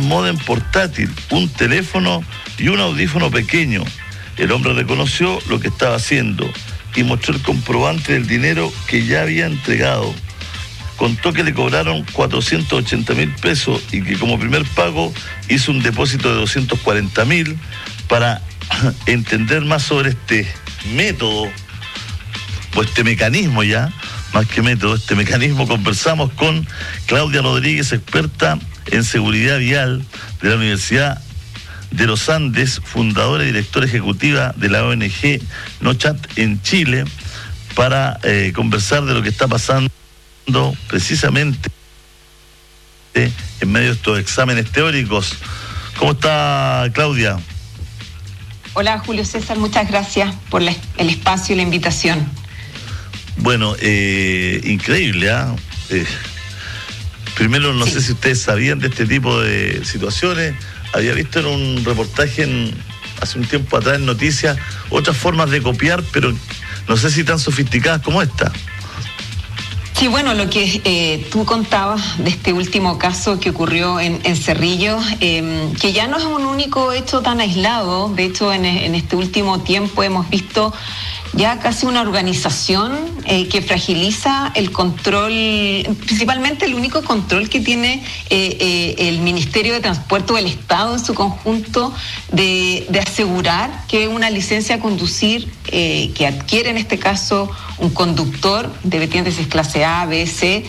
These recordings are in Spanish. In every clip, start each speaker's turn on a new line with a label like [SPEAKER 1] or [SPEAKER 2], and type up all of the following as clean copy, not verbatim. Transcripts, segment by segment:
[SPEAKER 1] módem portátil, un teléfono y un audífono pequeño. El hombre reconoció lo que estaba haciendo y mostró el comprobante del dinero que ya había entregado. Contó que le cobraron 480.000 pesos y que como primer pago hizo un depósito de 240.000. Para entender más sobre este método, o este mecanismo ya, más que método, este mecanismo, conversamos con Claudia Rodríguez, experta en seguridad vial de la Universidad de los Andes, fundadora y directora ejecutiva de la ONG NoChat en Chile, para conversar de lo que está pasando precisamente en medio de estos exámenes teóricos. ¿Cómo está, Claudia?
[SPEAKER 2] Hola, Julio César, muchas gracias por el espacio y la invitación.
[SPEAKER 1] Bueno, increíble, primero, no sé si ustedes sabían de este tipo de situaciones. Había visto en un reportaje hace un tiempo atrás en noticias otras formas de copiar, pero no sé si tan sofisticadas como esta.
[SPEAKER 2] Sí, bueno, lo que tú contabas de este último caso que ocurrió en Cerrillos, que ya no es un único hecho tan aislado. De hecho, en este último tiempo hemos visto ya casi una organización que fragiliza el control, principalmente el único control que tiene el Ministerio de Transporte o el Estado en su conjunto de asegurar que una licencia a conducir que adquiere en este caso un conductor de vertientes clase A, B, C,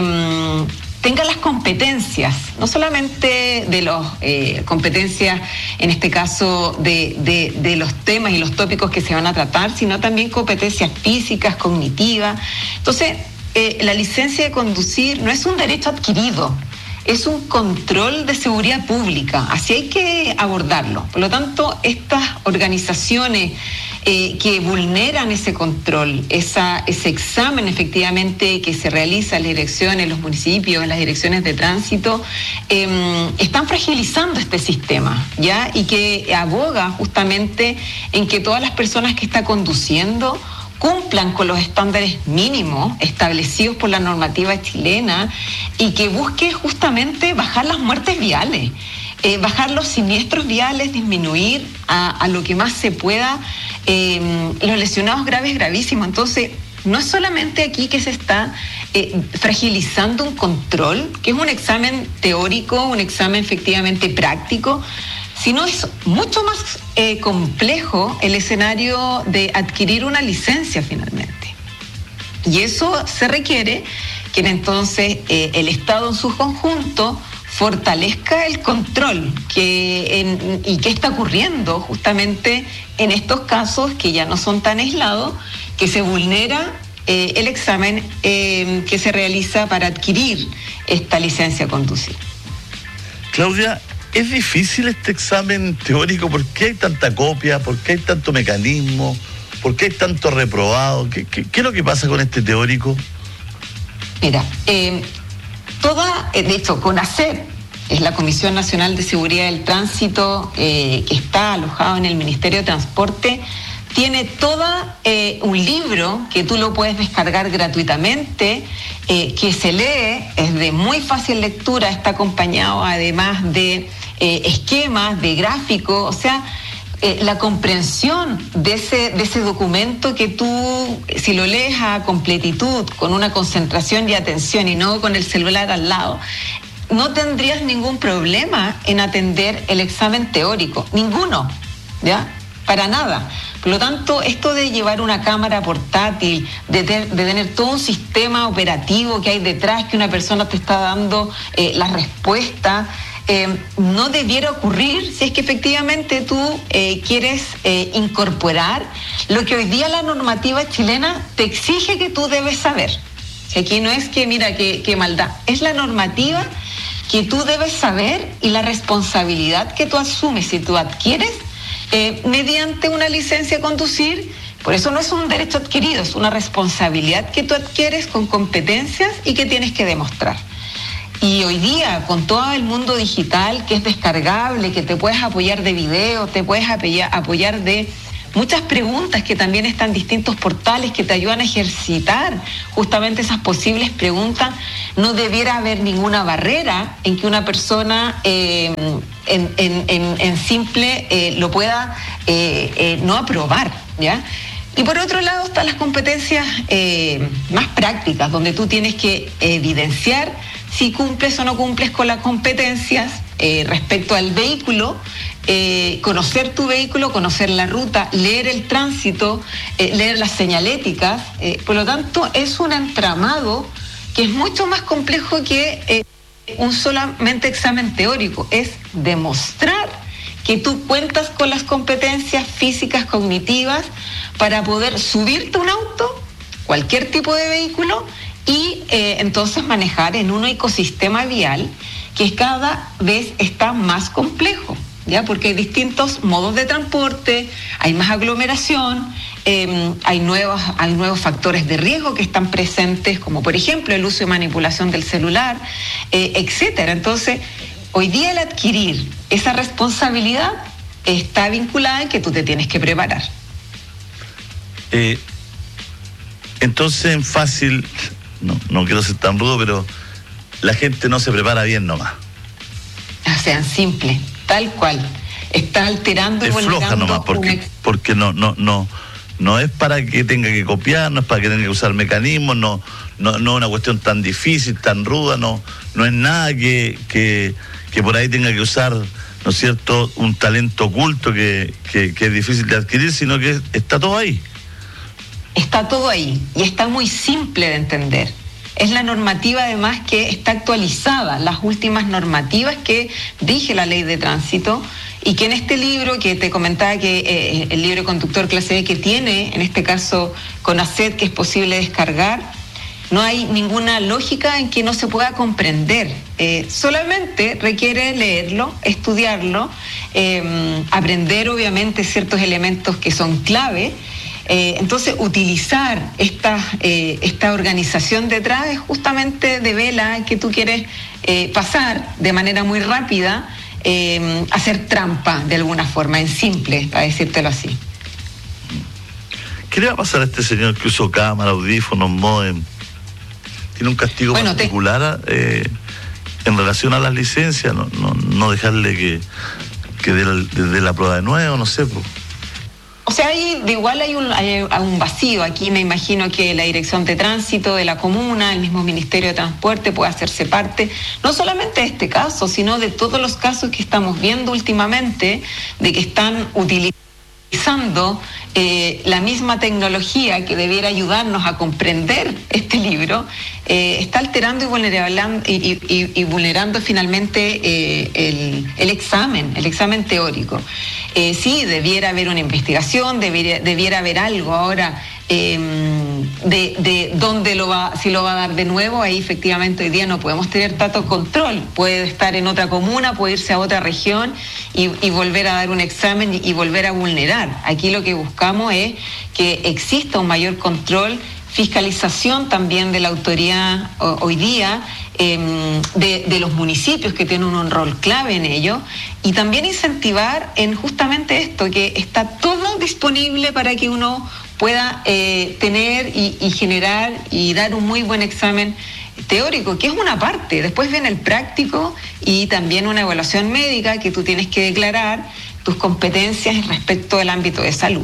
[SPEAKER 2] tenga las competencias, no solamente de los competencias, en este caso, de los temas y los tópicos que se van a tratar, sino también competencias físicas, cognitivas. Entonces, la licencia de conducir no es un derecho adquirido, es un control de seguridad pública, así hay que abordarlo. Por lo tanto, estas organizaciones que vulneran ese control, ese examen efectivamente que se realiza en las direcciones, en los municipios, en las direcciones de tránsito, están fragilizando este sistema, ¿ya? Y que aboga justamente en que todas las personas que están conduciendo cumplan con los estándares mínimos establecidos por la normativa chilena y que busque justamente bajar las muertes viales, bajar los siniestros viales, disminuir a lo que más se pueda los lesionados graves, gravísimos. Entonces, no es solamente aquí que se está fragilizando un control, que es un examen teórico, un examen efectivamente práctico, sino es mucho más complejo el escenario de adquirir una licencia finalmente. Y eso se requiere que entonces el Estado en su conjunto fortalezca el control y qué está ocurriendo justamente en estos casos que ya no son tan aislados, que se vulnera el examen que se realiza para adquirir esta licencia a conducir.
[SPEAKER 1] Claudia, ¿es difícil este examen teórico? ¿Por qué hay tanta copia? ¿Por qué hay tanto mecanismo? ¿Por qué hay tanto reprobado? ¿Qué es lo que pasa con este teórico?
[SPEAKER 2] Mira, de hecho, CONACET es la Comisión Nacional de Seguridad del Tránsito, que está alojado en el Ministerio de Transporte, tiene un libro que tú lo puedes descargar gratuitamente, que se ese es de muy fácil lectura, está acompañado además de esquemas, de gráficos, o sea, la comprensión de ese documento que tú, si lo lees a completitud, con una concentración y atención y no con el celular al lado, no tendrías ningún problema en atender el examen teórico, ninguno, ¿ya? Para nada. Por lo tanto, esto de llevar una cámara portátil, de tener todo un sistema operativo que hay detrás, que una persona te está dando la respuesta, no debiera ocurrir si es que efectivamente tú quieres incorporar lo que hoy día la normativa chilena te exige que tú debes saber. Si aquí no es que, mira, qué maldad, es la normativa que tú debes saber y la responsabilidad que tú asumes si tú adquieres mediante una licencia a conducir. Por eso no es un derecho adquirido, es una responsabilidad que tú adquieres con competencias y que tienes que demostrar. Y hoy día, con todo el mundo digital que es descargable, que te puedes apoyar de video, te puedes apoyar de muchas preguntas que también están en distintos portales que te ayudan a ejercitar justamente esas posibles preguntas. No debiera haber ninguna barrera en que una persona en simple lo pueda no aprobar, ¿ya? Y por otro lado están las competencias más prácticas, donde tú tienes que evidenciar si cumples o no cumples con las competencias respecto al vehículo, conocer tu vehículo, conocer la ruta, leer el tránsito, leer las señaléticas. Por lo tanto, es un entramado que es mucho más complejo que un solamente examen teórico. Es demostrar que tú cuentas con las competencias físicas, cognitivas, para poder subirte a un auto, cualquier tipo de vehículo, y entonces manejar en un ecosistema vial que cada vez está más complejo, ¿ya? Porque hay distintos modos de transporte, hay más aglomeración, hay nuevos factores de riesgo que están presentes, como por ejemplo el uso y manipulación del celular, etcétera. Entonces, hoy día el adquirir esa responsabilidad está vinculada en que tú te tienes que preparar.
[SPEAKER 1] Entonces, en fácil, no quiero ser tan rudo, pero la gente no se prepara bien nomás.
[SPEAKER 2] O sea, en simple, tal cual. Está alterando y vulnerando.
[SPEAKER 1] Es floja nomás, porque no es para que tenga que copiar, no es para que tenga que usar mecanismos, no es una cuestión tan difícil, tan ruda, no es nada que por ahí tenga que usar, ¿no es cierto?, un talento oculto que es difícil de adquirir, sino que está todo ahí.
[SPEAKER 2] Está todo ahí y está muy simple de entender. Es la normativa además que está actualizada, las últimas normativas que rige la ley de tránsito, y que en este libro que te comentaba, que el libro conductor clase B, que tiene en este caso CONACET, que es posible descargar, no hay ninguna lógica en que no se pueda comprender. Solamente requiere leerlo, estudiarlo, aprender obviamente ciertos elementos que son clave. Entonces, utilizar esta organización detrás es justamente devela que tú quieres pasar de manera muy rápida, hacer trampa de alguna forma, en simple, para decírtelo así.
[SPEAKER 1] ¿Qué le va a pasar a este señor que usó cámara, audífonos, módem? ¿Tiene un castigo particular en relación a las licencias? No dejarle que dé la prueba de nuevo, no sé, pues.
[SPEAKER 2] O sea, igual hay un vacío. Aquí me imagino que la Dirección de Tránsito de la comuna, el mismo Ministerio de Transporte puede hacerse parte, no solamente de este caso, sino de todos los casos que estamos viendo últimamente, de que están utilizando la misma tecnología que debiera ayudarnos a comprender este libro, está alterando y vulnerando finalmente el examen teórico. Sí, debiera haber una investigación, debiera haber algo ahora de dónde si lo va a dar de nuevo. Ahí efectivamente hoy día no podemos tener tanto control. Puede estar en otra comuna, puede irse a otra región y volver a dar un examen y volver a vulnerar. Aquí lo que buscamos es que exista un mayor control, fiscalización también de la autoridad hoy día, de los municipios que tienen un rol clave en ello, y también incentivar en justamente esto, que está todo disponible para que uno pueda tener y generar y dar un muy buen examen teórico, que es una parte. Después viene el práctico y también una evaluación médica que tú tienes que declarar tus competencias respecto al ámbito de salud.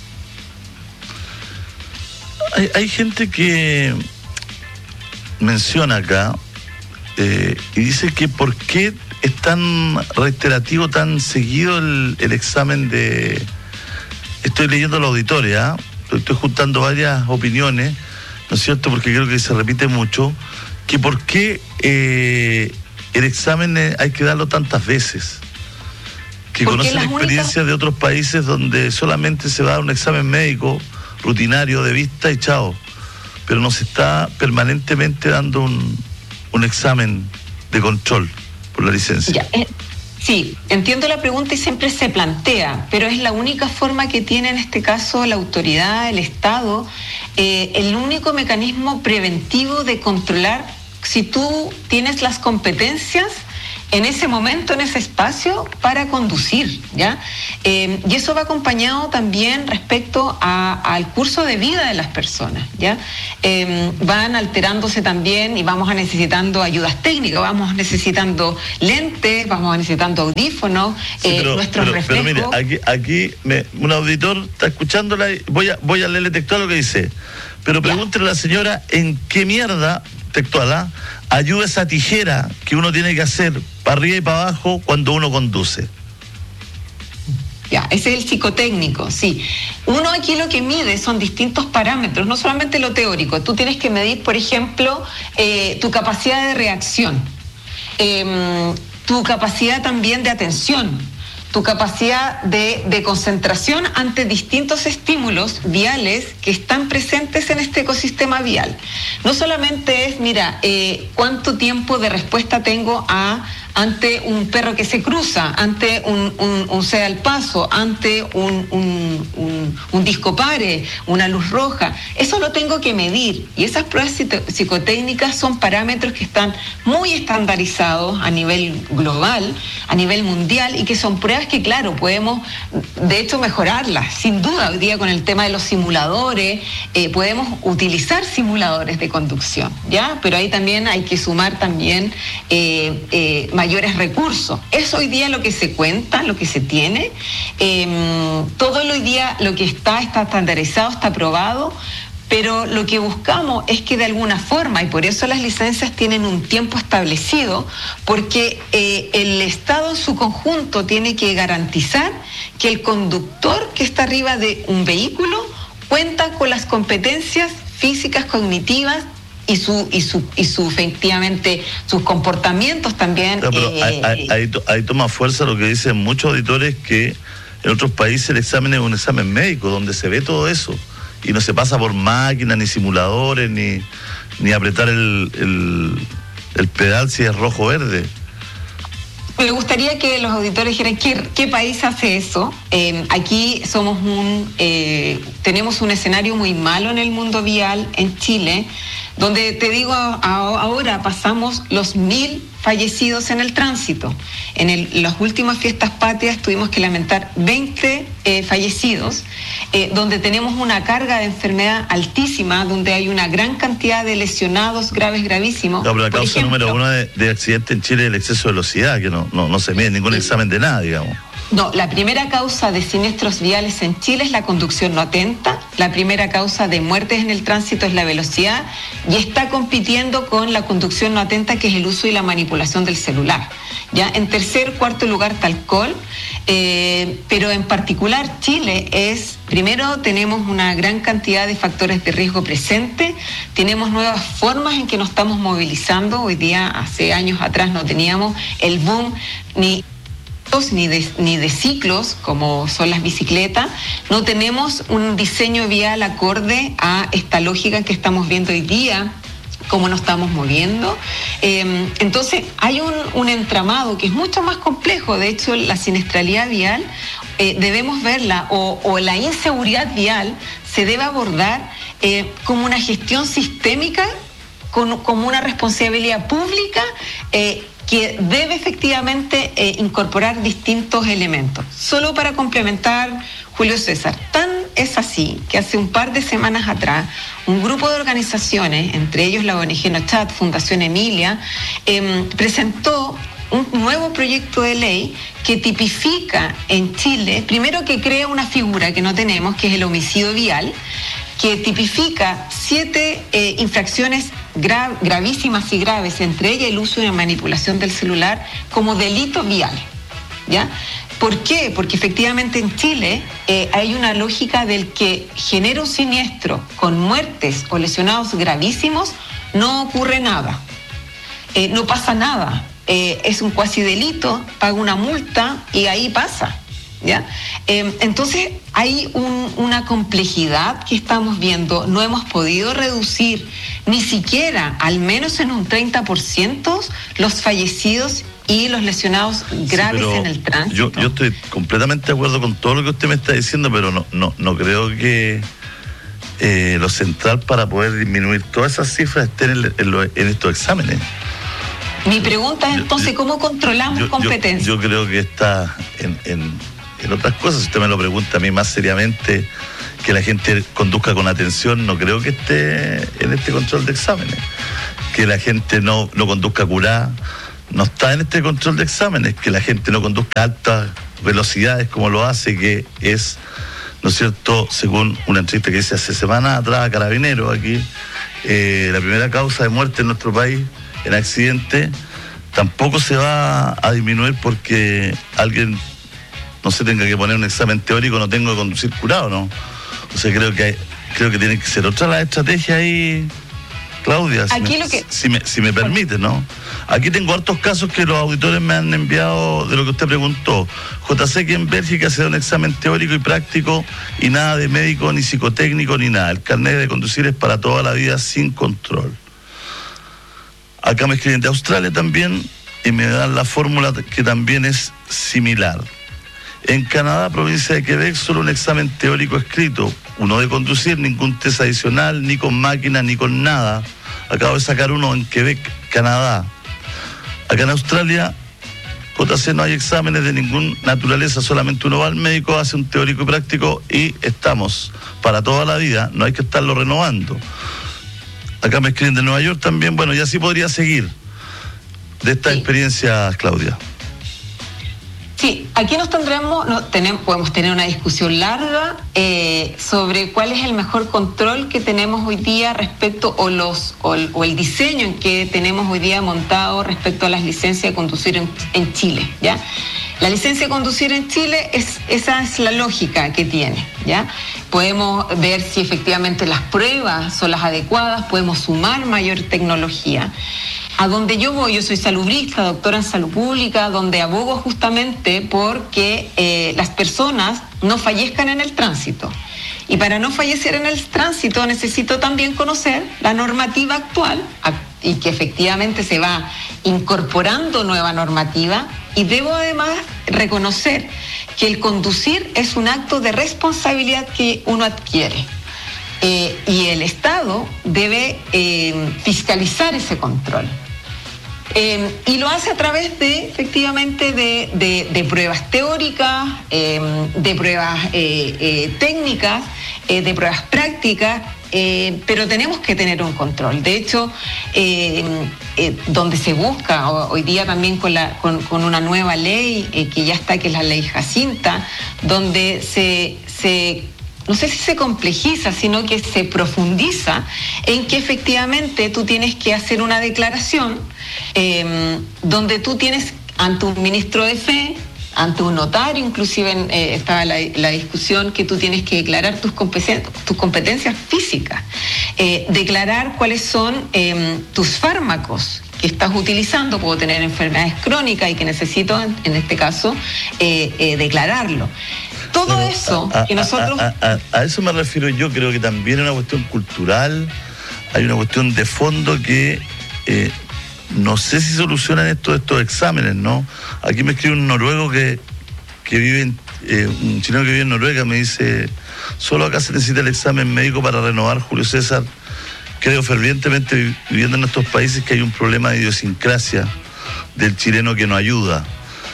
[SPEAKER 1] Hay gente que menciona acá y dice que por qué es tan reiterativo, tan seguido el examen de... Estoy leyendo la auditoria, estoy juntando varias opiniones, ¿no es cierto?, porque creo que se repite mucho, que por qué el examen hay que darlo tantas veces. Que conocen experiencias de otros países donde solamente se va a dar un examen médico rutinario de vista y chao, pero no se está permanentemente dando un examen de control por la licencia.
[SPEAKER 2] Sí, entiendo la pregunta y siempre se plantea, pero es la única forma que tiene en este caso la autoridad, el Estado, el único mecanismo preventivo de controlar si tú tienes las competencias en ese momento, en ese espacio, para conducir, ¿ya? Y eso va acompañado también respecto al curso de vida de las personas, ¿ya? Van alterándose también y vamos a necesitando ayudas técnicas, vamos necesitando lentes, vamos necesitando audífonos, nuestros reflejos.
[SPEAKER 1] Pero mire, aquí un auditor está escuchándola y voy a leerle textual lo que dice. Pero pregúntele a la señora en qué mierda, textual, ayuda esa tijera que uno tiene que hacer para arriba y para abajo cuando uno conduce.
[SPEAKER 2] Ya, ese es el psicotécnico, sí. Uno aquí lo que mide son distintos parámetros, no solamente lo teórico. Tú tienes que medir, por ejemplo, tu capacidad de reacción, tu capacidad también de atención, tu capacidad de concentración ante distintos estímulos viales que están presentes en este ecosistema vial. No solamente es, mira, cuánto tiempo de respuesta tengo ante un perro que se cruza, ante un ceda al paso, ante un discopare, una luz roja. Eso lo tengo que medir, y esas pruebas psicotécnicas son parámetros que están muy estandarizados a nivel global, a nivel mundial, y que son pruebas que, claro, podemos de hecho mejorarlas, sin duda. Hoy día con el tema de los simuladores, podemos utilizar simuladores de conducción, ¿ya? Pero ahí también hay que sumar también mayores recursos. Es hoy día lo que se cuenta, lo que se tiene. Todo hoy día lo que está estandarizado, está aprobado, pero lo que buscamos es que de alguna forma, y por eso las licencias tienen un tiempo establecido, porque el Estado en su conjunto tiene que garantizar que el conductor que está arriba de un vehículo cuenta con las competencias físicas, cognitivas, y su efectivamente sus comportamientos también.
[SPEAKER 1] No, pero ahí toma fuerza lo que dicen muchos auditores, que en otros países el examen es un examen médico donde se ve todo eso y no se pasa por máquinas, ni simuladores, ni apretar el pedal si es rojo o verde.
[SPEAKER 2] Me gustaría que los auditores dijeran qué país hace eso. Aquí tenemos un escenario muy malo en el mundo vial en Chile, donde te digo, ahora pasamos los 1.000 fallecidos en el tránsito. En las últimas fiestas patrias tuvimos que lamentar 20 fallecidos, donde tenemos una carga de enfermedad altísima, donde hay una gran cantidad de lesionados graves, gravísimos.
[SPEAKER 1] No, pero la causa número uno de accidente en Chile es el exceso de velocidad, que no se mide en ningún examen de nada, digamos.
[SPEAKER 2] No, la primera causa de siniestros viales en Chile es la conducción no atenta, la primera causa de muertes en el tránsito es la velocidad, y está compitiendo con la conducción no atenta, que es el uso y la manipulación del celular. Ya en cuarto lugar está alcohol, pero en particular Chile primero tenemos una gran cantidad de factores de riesgo presentes, tenemos nuevas formas en que nos estamos movilizando. Hoy día, hace años atrás no teníamos el boom ni de ciclos como son las bicicletas, no tenemos un diseño vial acorde a esta lógica que estamos viendo hoy día, cómo nos estamos moviendo. Entonces hay un entramado que es mucho más complejo. De hecho, la siniestralidad vial debemos verla, o la inseguridad vial se debe abordar como una gestión sistémica, como una responsabilidad pública, que debe efectivamente incorporar distintos elementos. Solo para complementar, Julio César, tan es así que hace un par de semanas atrás un grupo de organizaciones, entre ellos la ONG Nochat, Fundación Emilia, presentó un nuevo proyecto de ley que tipifica en Chile, primero que crea una figura que no tenemos, que es el homicidio vial, que tipifica 7 infracciones gravísimas y graves, entre ellas el uso y la manipulación del celular, como delito vial, ¿ya? ¿Por qué? Porque efectivamente en Chile hay una lógica del que genera un siniestro con muertes o lesionados gravísimos, no ocurre nada, no pasa nada, es un cuasi delito, paga una multa y ahí pasa. ¿Ya? Entonces hay una complejidad que estamos viendo. No hemos podido reducir ni siquiera, al menos en un 30%, los fallecidos y los lesionados graves en el tránsito.
[SPEAKER 1] Yo estoy completamente de acuerdo con todo lo que usted me está diciendo, pero no creo que lo central para poder disminuir todas esas cifras estén en estos exámenes.
[SPEAKER 2] Mi pregunta es entonces, ¿cómo controlamos competencia?
[SPEAKER 1] Yo creo que está en otras cosas. Si usted me lo pregunta a mí más seriamente, que la gente conduzca con atención, no creo que esté en este control de exámenes. Que la gente no conduzca curada, no está en este control de exámenes. Que la gente no conduzca a altas velocidades como lo hace, que es, ¿no es cierto?, según una entrevista que hice hace semanas atrás a Carabineros aquí, la primera causa de muerte en nuestro país en accidente tampoco se va a disminuir porque alguien no se tenga que poner un examen teórico, no tengo que conducir curado, ¿no? O sea, creo que tiene que ser otra la estrategia ahí, Claudia, si me permite, ¿no? Aquí tengo hartos casos que los auditores me han enviado de lo que usted preguntó. JC, que en Bélgica se da un examen teórico y práctico y nada de médico, ni psicotécnico, ni nada. El carnet de conducir es para toda la vida sin control. Acá me escriben de Australia también y me dan la fórmula que también es similar. En Canadá, provincia de Quebec, solo un examen teórico escrito, uno de conducir, ningún test adicional, ni con máquina, ni con nada. Acabo de sacar uno en Quebec, Canadá. Acá en Australia, JC, no hay exámenes de ninguna naturaleza, solamente uno va al médico, hace un teórico y práctico y estamos para toda la vida, no hay que estarlo renovando. Acá me escriben de Nueva York también, bueno, y así podría seguir de estas experiencias, Claudia.
[SPEAKER 2] Sí, aquí podemos tener una discusión larga sobre cuál es el mejor control que tenemos hoy día respecto o el diseño en que tenemos hoy día montado respecto a las licencias de conducir en Chile, ¿ya? La licencia de conducir en Chile, esa es la lógica que tiene, ¿ya? Podemos ver si efectivamente las pruebas son las adecuadas, podemos sumar mayor tecnología. A donde yo voy, yo soy salubrista, doctora en salud pública, donde abogo justamente porque las personas no fallezcan en el tránsito. Y para no fallecer en el tránsito necesito también conocer la normativa actual y que efectivamente se va incorporando nueva normativa. Y debo además reconocer que el conducir es un acto de responsabilidad que uno adquiere. Y el Estado debe fiscalizar ese control. Y lo hace a través efectivamente, de pruebas teóricas, de pruebas técnicas, de pruebas prácticas, pero tenemos que tener un control. De hecho, donde se busca hoy día también con una nueva ley que ya está, que es la ley Jacinta, donde no sé si se complejiza, sino que se profundiza en que efectivamente tú tienes que hacer una declaración donde tú tienes ante un ministro de fe, ante un notario, inclusive estaba la discusión que tú tienes que declarar tus competencias físicas, declarar cuáles son tus fármacos que estás utilizando. Puedo tener enfermedades crónicas y que necesito, en este caso, declararlo. Todo eso que nosotros...
[SPEAKER 1] A eso me refiero yo, creo que también es una cuestión cultural, hay una cuestión de fondo que no sé si solucionan estos exámenes, ¿no? Aquí me escribe un noruego que vive un chileno que vive en Noruega, me dice, solo acá se necesita el examen médico para renovar, Julio César. Creo fervientemente, viviendo en estos países, que hay un problema de idiosincrasia del chileno que no ayuda.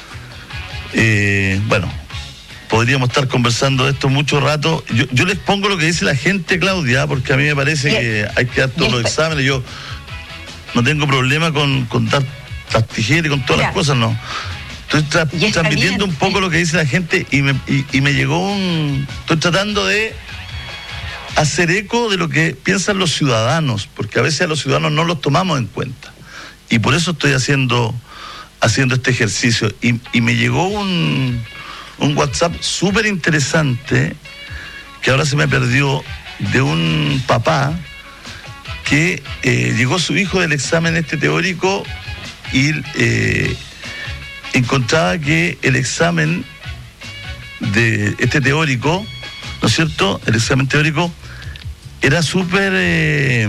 [SPEAKER 1] Bueno, podríamos estar conversando de esto mucho rato. Yo les pongo lo que dice la gente, Claudia, porque a mí me parece que hay que dar todos los exámenes. Yo no tengo problema con dar las tijeras y con todas las cosas, no. Estoy transmitiendo un poco lo que dice la gente y me llegó estoy tratando de hacer eco de lo que piensan los ciudadanos, porque a veces a los ciudadanos no los tomamos en cuenta. Y por eso estoy haciendo este ejercicio. Y me llegó un WhatsApp súper interesante, que ahora se me perdió, de un papá que llegó su hijo del examen teórico y encontraba que el examen de teórico, ¿no es cierto?, el examen teórico era súper,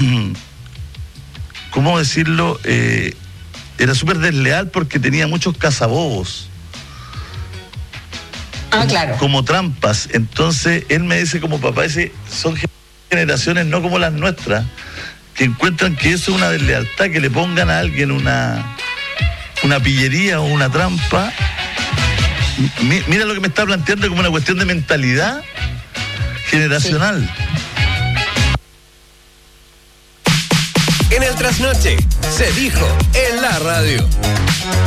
[SPEAKER 1] ¿cómo decirlo?, era súper desleal porque tenía muchos cazabobos.
[SPEAKER 2] Claro.
[SPEAKER 1] Como trampas. Entonces, él me dice, como papá, son generaciones no como las nuestras, que encuentran que eso es una deslealtad, que le pongan a alguien una una pillería o una trampa. Mira lo que me está planteando como una cuestión de mentalidad generacional.
[SPEAKER 3] En el trasnoche se dijo en la radio.